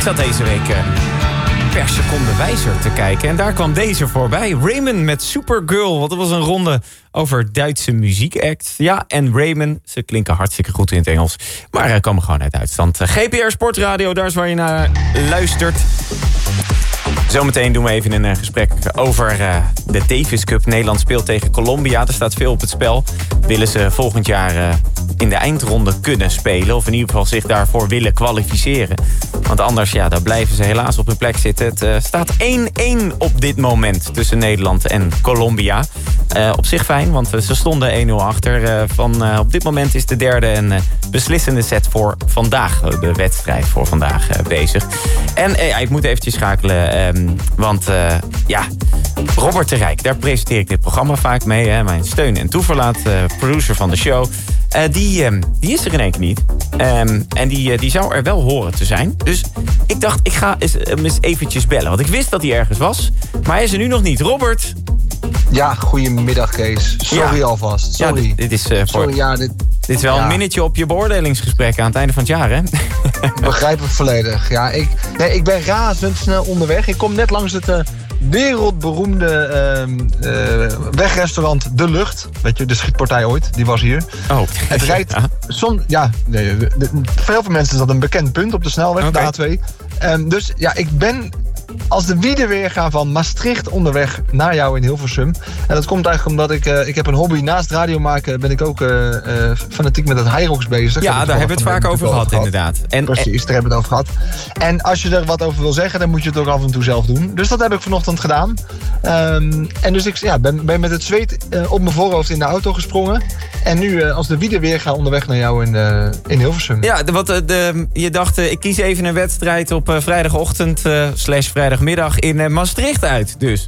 zat deze week per seconde wijzer te kijken. En daar kwam deze voorbij. Ramen met Supergirl. Want dat was een ronde over Duitse muziekact. Ja, en Ramen, ze klinken hartstikke goed in het Engels. Maar komen gewoon uit Duitsland. GPR Sportradio, daar is waar je naar luistert. Zometeen doen we even een gesprek over de Davis Cup. Nederland speelt tegen Colombia. Er staat veel op het spel. Willen ze volgend jaar in de eindronde kunnen spelen? Of in ieder geval zich daarvoor willen kwalificeren? Want anders, ja, daar blijven ze helaas op hun plek zitten. Het staat 1-1 op dit moment tussen Nederland en Colombia. Op zich fijn, want ze stonden 1-0 achter. Op dit moment is de derde en beslissende set voor vandaag. De wedstrijd voor vandaag bezig. En ik moet eventjes schakelen. Want Robert de Rijk, daar presenteer ik dit programma vaak mee. Hè, mijn steun en toeverlaat, producer van de show. Die is er in één keer niet. En die zou er wel horen te zijn. Dus ik dacht, ik ga eens eventjes bellen. Want ik wist dat hij ergens was. Maar hij is er nu nog niet. Robert? Ja, goedemiddag Kees. Sorry alvast. Sorry. Ja, dit is dit is wel een minnetje op je beoordelingsgesprek aan het einde van het jaar, hè? Begrijp het volledig. Ja, ik ben razendsnel onderweg. Ik kom net langs het wereldberoemde wegrestaurant De Lucht. Weet je, de schietpartij ooit. Die was hier. Oh. Het rijdt voor heel veel mensen is dat een bekend punt op de snelweg, de A2. Dus ja, ik ben als de wiederweerga van Maastricht onderweg naar jou in Hilversum. En dat komt eigenlijk omdat ik heb een hobby. Naast radio maken ben ik ook fanatiek met het Hyrox bezig. Ja, daar hebben we het vaak over gehad, inderdaad. Precies, daar hebben we het over gehad. En als je er wat over wil zeggen, dan moet je het ook af en toe zelf doen. Dus dat heb ik vanochtend gedaan. En dus ik ben met het zweet op mijn voorhoofd in de auto gesprongen. En nu als de wiederweerga onderweg naar jou in Hilversum. Ja, je dacht, ik kies even een wedstrijd op vrijdagochtend / vrijdagmiddag in Maastricht uit, dus.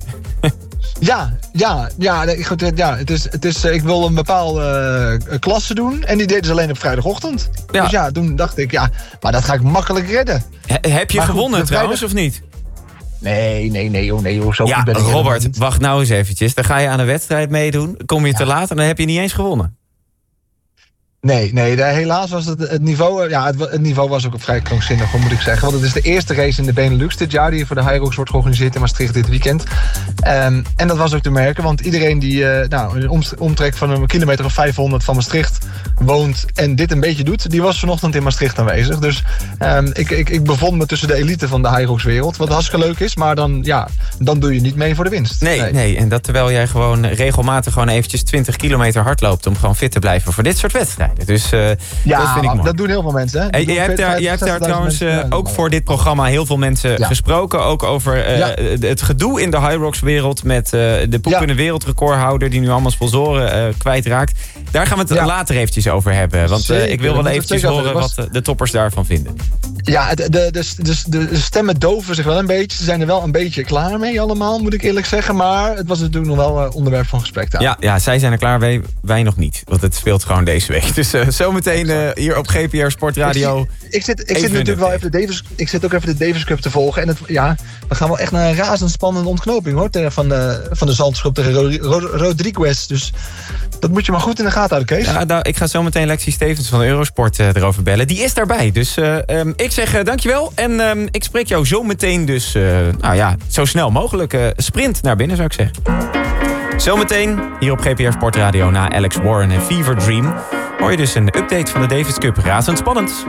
Het is, ik wil een bepaalde klasse doen. En die deden ze alleen op vrijdagochtend. Ja. Dus ja, toen dacht ik, maar dat ga ik makkelijk redden. Heb je gewonnen trouwens, of niet? Nee, zo ja, ben ik Robert, wacht nou eens eventjes. Dan ga je aan een wedstrijd meedoen. Kom je te laat en dan heb je niet eens gewonnen. Nee, helaas was het niveau... het niveau was ook vrij krankzinnig, moet ik zeggen. Want het is de eerste race in de Benelux dit jaar... die voor de Hyrox wordt georganiseerd in Maastricht dit weekend. En dat was ook te merken, want iedereen die een omtrek van een kilometer of 500 van Maastricht woont... en dit een beetje doet, die was vanochtend in Maastricht aanwezig. Dus ik bevond me tussen de elite van de Hyrox-wereld... wat hartstikke leuk is, maar dan doe je niet mee voor de winst. Nee, en dat terwijl jij gewoon regelmatig eventjes 20 kilometer hard loopt... om gewoon fit te blijven voor dit soort wedstrijden. Dus dat vind ik mooi. Dat doen heel veel mensen. Hè? Je hebt daar trouwens ook voor dit programma heel veel mensen gesproken. Ook over het gedoe in de Hyrox-wereld met de poepende wereldrecordhouder... die nu allemaal sponsoren kwijtraakt. Daar gaan we het later eventjes over hebben. Want ik wil wel eventjes horen wat de toppers daarvan vinden. Ja, de stemmen doven zich wel een beetje. Ze zijn er wel een beetje klaar mee allemaal, moet ik eerlijk zeggen. Maar het was natuurlijk nog wel onderwerp van gesprek daar. Ja, zij zijn er klaar mee, wij nog niet. Want het speelt gewoon deze week. Dus zometeen hier op GPR Sportradio. Ik zit natuurlijk wel even ook even de Davis Cup te volgen. En we gaan wel echt naar een razendspannende ontknoping, hoor. Van de Zandschop tegen Rodriguez. Dus dat moet je maar goed in de gaten houden, Kees. Ja, ik ga zometeen Lexi Stevens van Eurosport erover bellen. Die is daarbij. Dus ik zeg dankjewel. En ik spreek jou zo meteen dus, zo snel mogelijk. Sprint naar binnen, zou ik zeggen. Zometeen hier op GPR Sportradio na Alex Warren en Fever Dream... hoor je dus een update van de Davis Cup. Razendspannend.